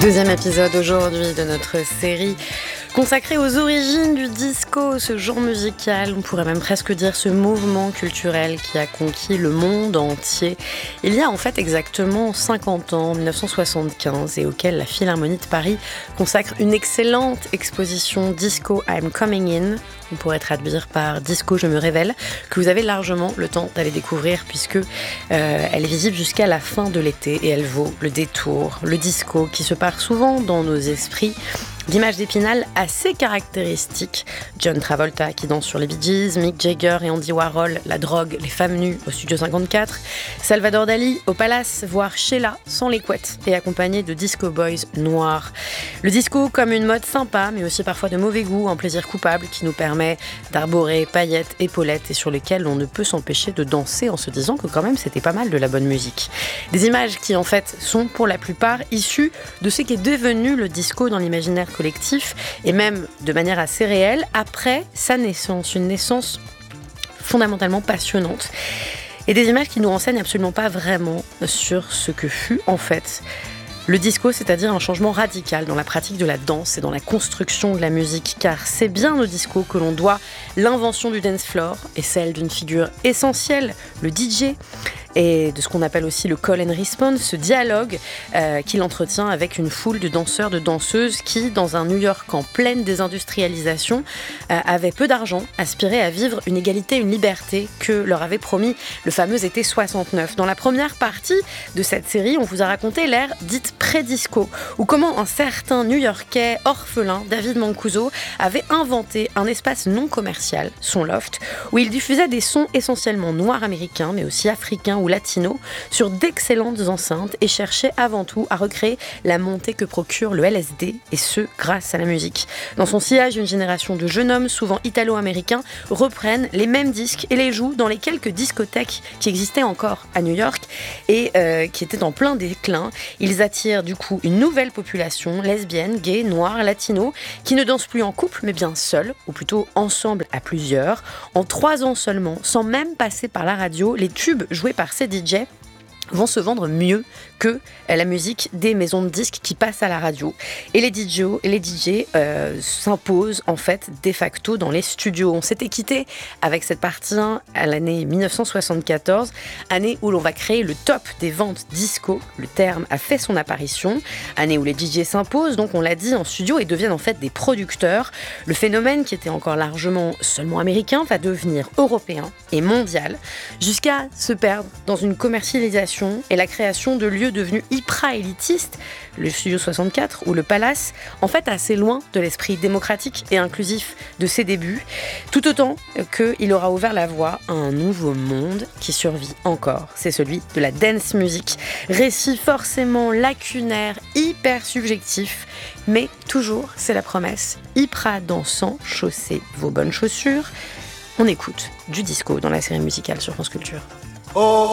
Deuxième épisode aujourd'hui de notre série consacrée aux origines du disco, ce genre musical, on pourrait même presque dire ce mouvement culturel qui a conquis le monde entier. Il y a en fait exactement 50 ans, 1975, et auquel la Philharmonie de Paris consacre une excellente exposition Disco I'm Coming In, on pourrait traduire par Disco je me révèle, que vous avez largement le temps d'aller découvrir puisque elle est visible jusqu'à la fin de l'été et elle vaut le détour. Le disco qui se perd souvent dans nos esprits d'images d'Épinal assez caractéristiques. John Travolta qui danse sur les Bee Gees, Mick Jagger et Andy Warhol, la drogue, les femmes nues au Studio 54, Salvador Dali au Palace, voire Sheila sans les couettes et accompagné de disco boys noirs. Le disco comme une mode sympa mais aussi parfois de mauvais goût, un plaisir coupable qui nous permet d'arborer paillettes, épaulettes et sur lesquelles on ne peut s'empêcher de danser en se disant que quand même c'était pas mal de la bonne musique. Des images qui en fait sont pour la plupart issues de ce qui est devenu le disco dans l'imaginaire collectif et même de manière assez réelle après sa naissance, une naissance fondamentalement passionnante et des images qui nous renseignent absolument pas vraiment sur ce que fut en fait le disco, c'est-à-dire un changement radical dans la pratique de la danse et dans la construction de la musique, car c'est bien au disco que l'on doit l'invention du dance floor et celle d'une figure essentielle, le DJ, et de ce qu'on appelle aussi le call and response, ce dialogue qu'il entretient avec une foule de danseurs, de danseuses qui, dans un New York en pleine désindustrialisation, avaient peu d'argent, aspiraient à vivre une égalité, une liberté que leur avait promis le fameux été 69. Dans la première partie de cette série, on vous a raconté l'ère dite pré-disco, ou comment un certain New-Yorkais orphelin, David Mancuso, avait inventé un espace non commercial, son loft, où il diffusait des sons essentiellement noirs américains, mais aussi africains ou latinos, sur d'excellentes enceintes et cherchait avant tout à recréer la montée que procure le LSD, et ce, grâce à la musique. Dans son sillage, une génération de jeunes hommes, souvent italo-américains, reprennent les mêmes disques et les jouent dans les quelques discothèques qui existaient encore à New York et qui étaient en plein déclin. Ils attirent du coup une nouvelle population lesbienne, gay, noire, latino, qui ne danse plus en couple mais bien seul, ou plutôt ensemble à plusieurs. En 3 ans seulement, sans même passer par la radio, les tubes joués par ces DJ vont se vendre mieux que la musique des maisons de disques qui passent à la radio. Et les DJ s'imposent en fait de facto dans les studios. On s'était quitté avec cette partie 1 à l'année 1974, année où l'on va créer le top des ventes disco. Le terme a fait son apparition, année où les DJ s'imposent, donc on l'a dit, en studio et deviennent en fait des producteurs. Le phénomène qui était encore largement seulement américain va devenir européen et mondial, jusqu'à se perdre dans une commercialisation et la création de lieux devenus hyper élitistes, le Studio 64 ou le Palace, en fait assez loin de l'esprit démocratique et inclusif de ses débuts, tout autant qu'il aura ouvert la voie à un nouveau monde qui survit encore. C'est celui de la dance music, récit forcément lacunaire, hyper subjectif, mais toujours, c'est la promesse, hyper dansant, chaussez vos bonnes chaussures. On écoute du disco dans la série musicale sur France Culture. Oh,